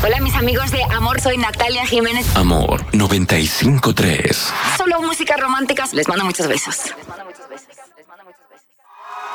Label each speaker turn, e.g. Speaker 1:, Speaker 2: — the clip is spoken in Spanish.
Speaker 1: Hola, mis amigos de Amor, soy Natalia Jiménez.
Speaker 2: Amor 95.3.
Speaker 1: Solo música romántica. Les mando muchos besos.